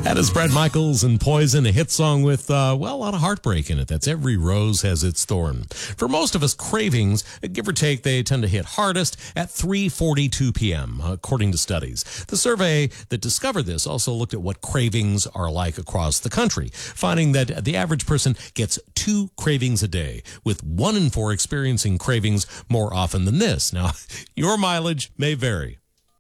That is Bret Michaels and Poison, a hit song with, a lot of heartbreak in it. That's Every Rose Has Its Thorn. For most of us, cravings, give or take, they tend to hit hardest at 3:42 p.m., according to studies. The survey that discovered this also looked at what cravings are like across the country, finding that the average person gets 2 cravings a day, with 1 in 4 experiencing cravings more often than this. Now, your mileage may vary.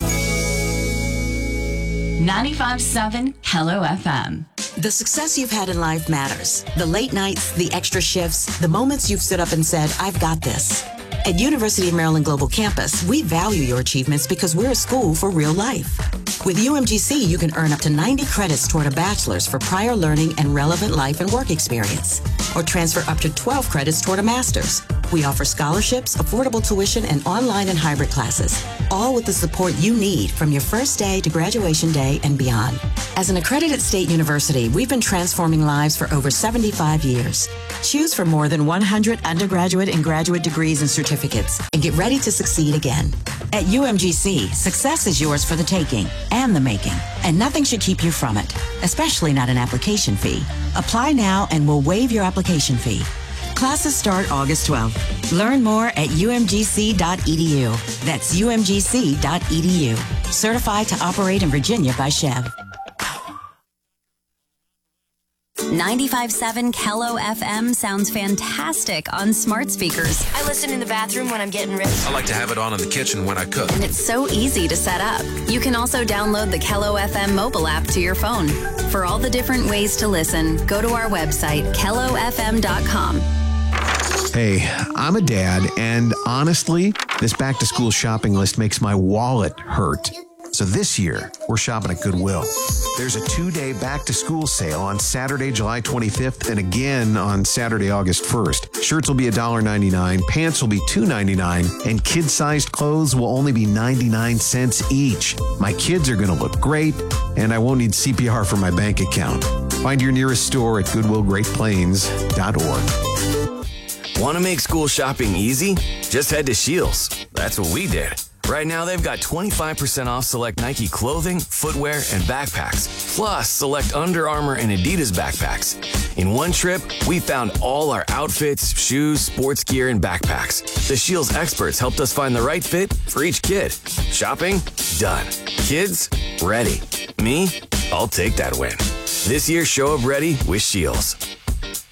95.7 Hello FM. The success you've had in life matters. The late nights, the extra shifts, the moments you've stood up and said, I've got this. At University of Maryland Global Campus, we value your achievements because we're a school for real life. With UMGC, you can earn up to 90 credits toward a bachelor's for prior learning and relevant life and work experience, or transfer up to 12 credits toward a master's. We offer scholarships, affordable tuition, and online and hybrid classes, all with the support you need from your first day to graduation day and beyond. As an accredited state university, we've been transforming lives for over 75 years. Choose from more than 100 undergraduate and graduate degrees and certificates, and get ready to succeed again. At UMGC, success is yours for the taking and the making, and nothing should keep you from it, especially not an application fee. Apply now and we'll waive your application fee. Classes start August 12th. Learn more at umgc.edu. That's umgc.edu. Certified to operate in Virginia by Chev. 95.7 Hello FM sounds fantastic on smart speakers. I listen in the bathroom when I'm getting ready. I like to have it on in the kitchen when I cook. And it's so easy to set up. You can also download the Hello FM mobile app to your phone. For all the different ways to listen, go to our website, kellofm.com. Hey, I'm a dad, and honestly, this back-to-school shopping list makes my wallet hurt. So this year, we're shopping at Goodwill. There's a 2-day back-to-school sale on Saturday, July 25th, and again on Saturday, August 1st. Shirts will be $1.99, pants will be $2.99, and kid-sized clothes will only be 99 cents each. My kids are going to look great, and I won't need CPR for my bank account. Find your nearest store at goodwillgreatplains.org. Want to make school shopping easy? Just head to Scheels. That's what we did. Right now, they've got 25% off select Nike clothing, footwear, and backpacks, plus select Under Armour and Adidas backpacks. In one trip, we found all our outfits, shoes, sports gear, and backpacks. The Scheels experts helped us find the right fit for each kid. Shopping? Done. Kids? Ready. Me? I'll take that win. This year, show up ready with Scheels.